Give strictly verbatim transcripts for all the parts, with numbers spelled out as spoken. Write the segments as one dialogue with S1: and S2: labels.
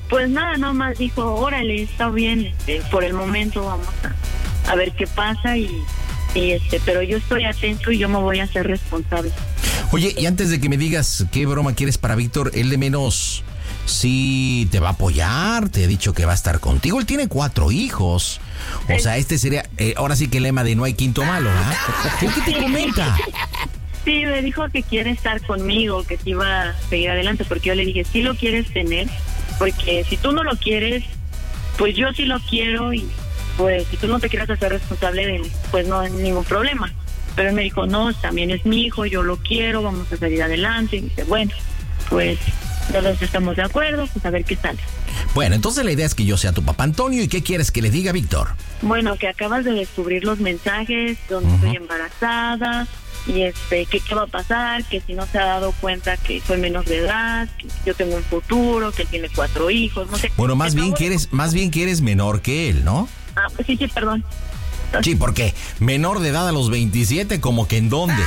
S1: pues nada, nomás dijo, órale, está bien, este, por el momento vamos a, a ver qué pasa y, y este, pero yo estoy atento y yo me voy a hacer responsable.
S2: Oye, y antes de que me digas qué broma quieres para Víctor, él de menos sí te va a apoyar, te he dicho que va a estar contigo, él tiene cuatro hijos, o sea, este sería, eh, ahora sí que el lema de no hay quinto malo, ¿verdad? ¿Qué, qué te comenta?
S1: Sí, me dijo que quiere estar conmigo, que sí va a seguir adelante, porque yo le dije, sí lo quieres tener, porque si tú no lo quieres, pues yo sí lo quiero y pues si tú no te quieres hacer responsable de él, pues no hay ningún problema. Pero él me dijo, no, también es mi hijo, yo lo quiero, vamos a salir adelante. Y dice, bueno, pues todos estamos de acuerdo, pues a ver qué sale.
S2: Bueno, entonces la idea es que yo sea tu papá Antonio. ¿Y qué quieres que le diga a Víctor?
S1: Bueno, que acabas de descubrir los mensajes donde uh-huh. estoy embarazada y este que qué va a pasar, que si no se ha dado cuenta que soy menor de edad, que yo tengo un futuro, que él tiene cuatro hijos, no sé.
S2: Bueno, más bien que eres, más bien que eres menor que él, ¿no?
S1: Ah, pues sí, sí, perdón.
S2: Sí, porque menor de edad a los veintisiete, ¿como que en dónde?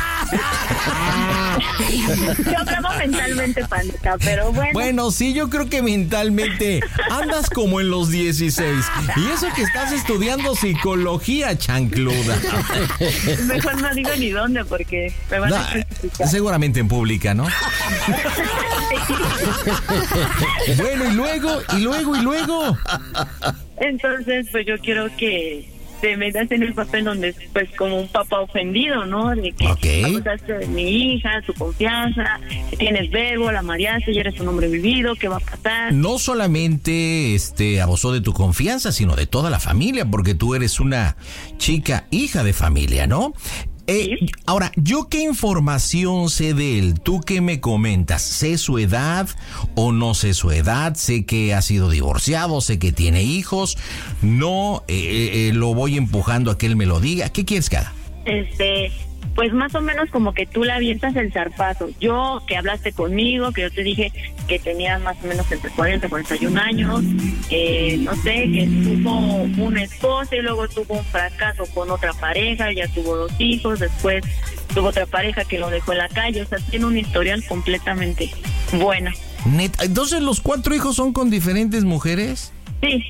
S1: Yo creo mentalmente, Pandita, pero bueno.
S2: Bueno, sí, yo creo que mentalmente andas como en los dieciséis. Y eso que estás estudiando psicología, chancluda.
S1: Mejor no digo ni dónde porque me van no, a criticar.
S2: Seguramente en pública, ¿no? Bueno, y luego, y luego, y luego.
S1: Entonces, pues yo quiero que te metas en el papel donde pues como un papá ofendido, ¿no? De que
S2: okay.
S1: abusaste de mi hija, su confianza, que tienes verbo, la mareaste, ya eres un hombre vivido, ¿qué va a pasar?
S2: No solamente este abusó de tu confianza, sino de toda la familia, porque tú eres una chica hija de familia, ¿no? Eh, ¿Sí? Ahora, ¿yo qué información sé de él? ¿Tú qué me comentas? ¿Sé su edad o no sé su edad? Sé que ha sido divorciado, sé que tiene hijos. No, eh, eh, lo voy empujando a que él me lo diga. ¿Qué quieres que haga?
S1: Este, pues más o menos como que tú le avientas el zarpazo. Yo, que hablaste conmigo, que yo te dije que tenía más o menos entre cuarenta y cuarenta y un años, eh, no sé, que tuvo una esposa y luego tuvo un fracaso con otra pareja, ya tuvo dos hijos, después tuvo otra pareja que lo dejó en la calle, o sea, tiene un historial completamente bueno.
S2: ¿Neta? ¿Entonces los cuatro hijos son con diferentes mujeres?
S1: Sí.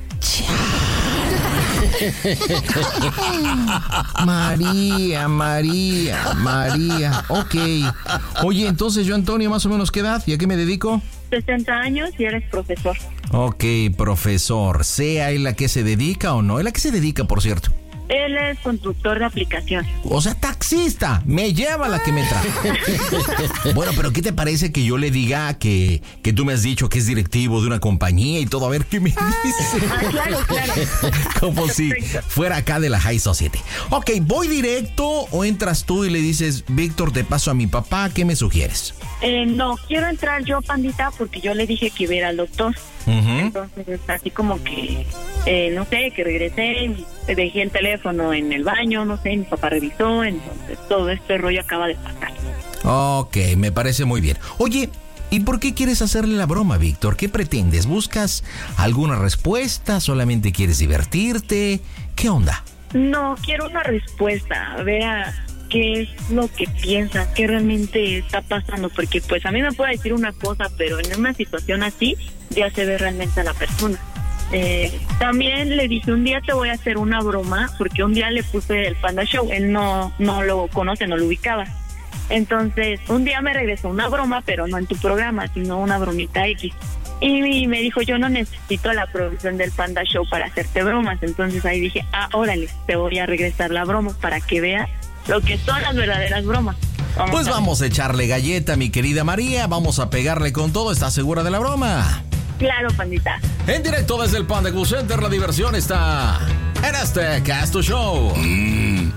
S2: María, María, María, ok. Oye, entonces yo, Antonio, más o menos, ¿qué edad? ¿Y a qué me dedico?
S1: sesenta años y eres profesor.
S2: Ok, profesor. ¿Sea él a qué se dedica o no? ¿Él a qué se dedica, por cierto?
S1: Él es constructor de aplicación.
S2: O sea, taxista. Me lleva la que me trae. Bueno, pero ¿qué te parece que yo le diga que, que tú me has dicho que es directivo de una compañía y todo? A ver qué me dice.
S1: Ah, claro, claro.
S2: Como
S1: Perfecto.
S2: si fuera acá de la High Society. Ok, ¿voy directo o entras tú y le dices, Víctor, te paso a mi papá? ¿Qué me sugieres?
S1: Eh, no, quiero entrar yo, Pandita, porque yo le dije que iba a ir al doctor.
S2: Uh-huh.
S1: Entonces, así como que, eh, no sé, que regresé, dejé el teléfono en el baño, no sé, mi papá revisó, entonces todo este rollo acaba de pasar.
S2: Ok, me parece muy bien. Oye, ¿y por qué quieres hacerle la broma, Víctor? ¿Qué pretendes? ¿Buscas alguna respuesta? ¿Solamente quieres divertirte? ¿Qué onda?
S1: No, quiero una respuesta, vea qué es lo que piensa, qué realmente está pasando, porque pues a mí me puede decir una cosa, pero en una situación así ya se ve realmente a la persona. Eh, también le dije, un día te voy a hacer una broma, porque un día le puse el Panda Show, él no, no lo conoce, no lo ubicaba. Entonces, un día me regresó una broma, pero no en tu programa, sino una bromita X. Y me dijo, yo no necesito la producción del Panda Show para hacerte bromas. Entonces ahí dije, ah, órale, te voy a regresar la broma para que veas lo que son las verdaderas bromas. Vamos
S2: pues a vamos a echarle galleta, mi querida María. Vamos a pegarle con todo. ¿Estás segura de la broma?
S1: Claro, Pandita.
S2: En directo desde el Panda Cool Center, la diversión está en este Casto Show. Mm.